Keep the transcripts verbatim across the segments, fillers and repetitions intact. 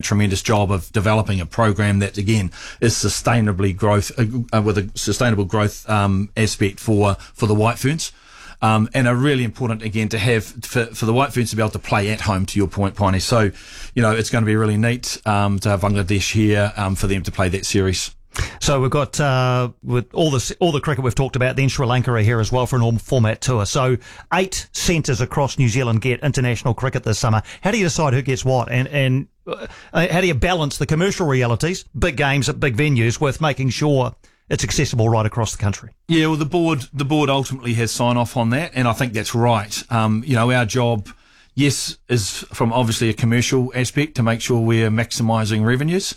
tremendous job of developing a program that, again, is sustainably growth, uh, with a sustainable growth um, aspect for, for the White Ferns. Um, and are really important, again, to have for, for the White Ferns to be able to play at home, to your point, Piney. So, you know, it's going to be really neat um, to have Bangladesh here um, for them to play that series. So we've got, uh, with all the, all the cricket we've talked about, then Sri Lanka are here as well for an all format tour. So eight centres across New Zealand get international cricket this summer. How do you decide who gets what? And, and uh, how do you balance the commercial realities, big games at big venues, with making sure it's accessible right across the country? Yeah, well, the board, the board ultimately has sign off on that. And I think that's right. Um, you know, our job, yes, is from obviously a commercial aspect to make sure we're maximising revenues.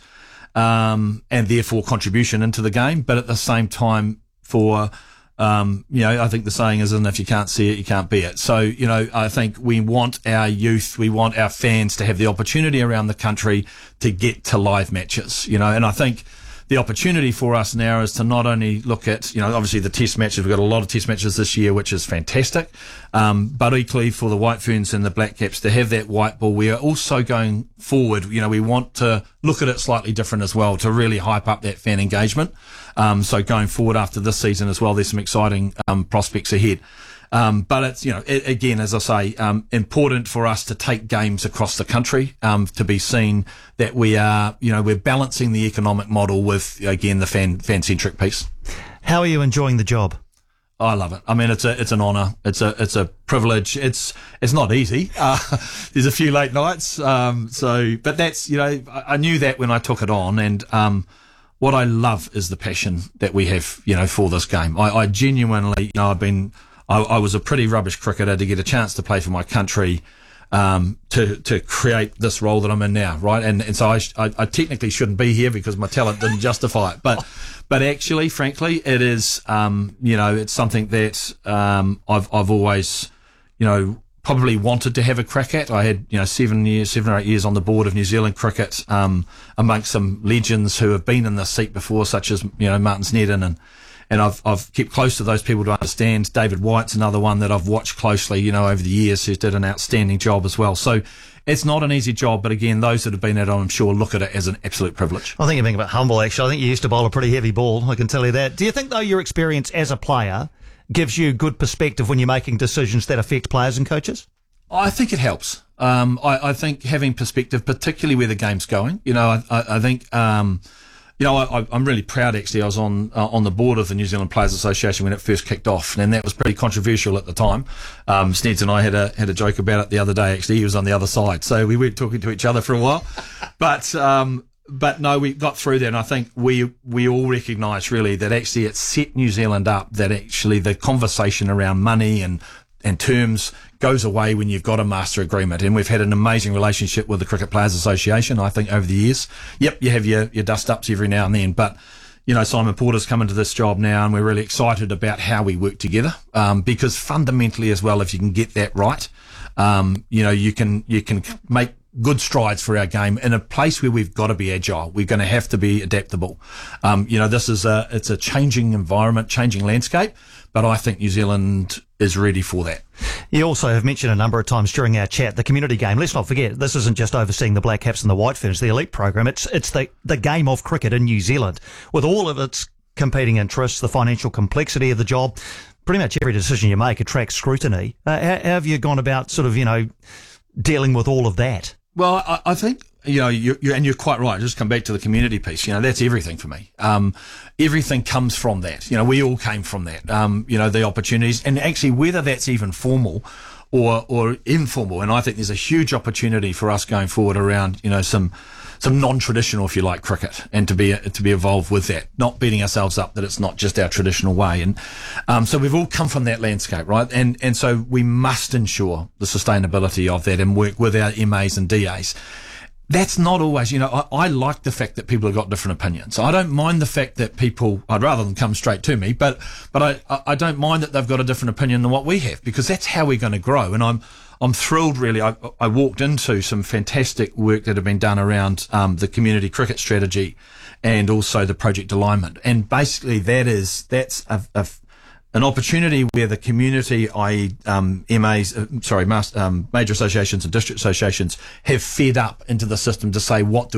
Um, and therefore contribution into the game, but at the same time for, um, you know, I think the saying is, and if you can't see it, you can't be it. So, you know, I think we want our youth, we want our fans to have the opportunity around the country to get to live matches, you know, and I think the opportunity for us now is to not only look at, you know, obviously the test matches. We've got a lot of test matches this year, which is fantastic. Um, but equally for the White Ferns and the Black Caps to have that white ball, we are also going forward. You know, we want to look at it slightly different as well to really hype up that fan engagement. Um, so going forward after this season as well, there's some exciting, um, prospects ahead. Um, but it's, you know, it, again, as I say, um, important for us to take games across the country, um, to be seen that we are, you know, we're balancing the economic model with, again, the fan, fan-centric piece. How are you enjoying the job? I love it. I mean, it's a, it's an honour. It's a, it's a privilege. It's, it's not easy. Uh, there's a few late nights. Um, so, but that's, you know, I, I knew that when I took it on, and, um, what I love is the passion that we have, you know, for this game. I, I genuinely, you know, I've been, I, I was a pretty rubbish cricketer to get a chance to play for my country, um, to, to create this role that I'm in now, right? And, and so I, I, I technically shouldn't be here because my talent didn't justify it. But, but actually, frankly, it is, um, you know, it's something that, um, I've, I've always, you know, probably wanted to have a crack at. I had, you know, seven years, seven or eight years on the board of New Zealand Cricket, um, amongst some legends who have been in this seat before, such as, you know, Martin Sneddon, and, And I've, I've kept close to those people to understand. David White's another one that I've watched closely, you know, over the years, who's did an outstanding job as well. So it's not an easy job, but again, those that have been at it, I'm sure, look at it as an absolute privilege. I think you're being a bit humble, actually. I think you used to bowl a pretty heavy ball, I can tell you that. Do you think, though, your experience as a player gives you good perspective when you're making decisions that affect players and coaches? I think it helps. Um, I, I think having perspective, particularly where the game's going, you know, I, I, I think, um, You know, I, I'm really proud, actually. I was on uh, on the board of the New Zealand Players Association when it first kicked off, and that was pretty controversial at the time. Um, Sneds and I had a had a joke about it the other day. Actually, he was on the other side, so we weren't talking to each other for a while. But um, but no, we got through that, and I think we we all recognise really that actually it set New Zealand up. That actually the conversation around money and and terms goes away when you've got a master agreement. And we've had an amazing relationship with the Cricket Players Association, I think, over the years. Yep, you have your, your dust-ups every now and then. But, you know, Simon Porter's come into this job now, and we're really excited about how we work together. Um, because fundamentally as well, if you can get that right, um, you know, you can, you can make good strides for our game in a place where we've got to be agile. We're going to have to be adaptable. Um, you know, this is a, it's a changing environment, changing landscape, but I think New Zealand is ready for that. You also have mentioned a number of times during our chat the community game. Let's not forget, this isn't just overseeing the Black Caps and the White Ferns, the elite program. It's it's the, the game of cricket in New Zealand, with all of its competing interests, the financial complexity of the job. Pretty much every decision you make attracts scrutiny. Uh, how, how have you gone about sort of, you know, dealing with all of that? Well, I, I think, you know, you're, you're, and you're quite right. Just come back to the community piece. You know, that's everything for me. Um, everything comes from that. You know, we all came from that. Um, you know, the opportunities, and actually whether that's even formal or, or informal. And I think there's a huge opportunity for us going forward around, you know, some, some non-traditional, if you like, cricket, and to be, to be involved with that, not beating ourselves up that it's not just our traditional way. And, um, so we've all come from that landscape, right? And, and so we must ensure the sustainability of that and work with our M As and D As. That's not always, you know, I, I like the fact that people have got different opinions. I don't mind the fact that people, I'd rather them come straight to me, but, but I, I don't mind that they've got a different opinion than what we have, because that's how we're going to grow. And I'm, I'm thrilled, really. I, I walked into some fantastic work that had been done around, um, the community cricket strategy and also the project alignment. And basically that is, that's a, a an opportunity where the community, that is, um, M As, uh, sorry, master, um, major associations and district associations have fed up into the system to say, what do